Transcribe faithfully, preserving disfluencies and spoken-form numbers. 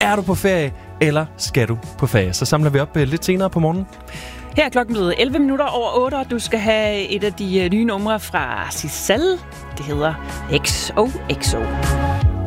Er du på ferie, eller skal du på ferie? Så samler vi op uh, lidt senere på morgenen. Her er klokken blevet elleve minutter over otte, og du skal have et af de nye numre fra Sissel. Det hedder X O X O.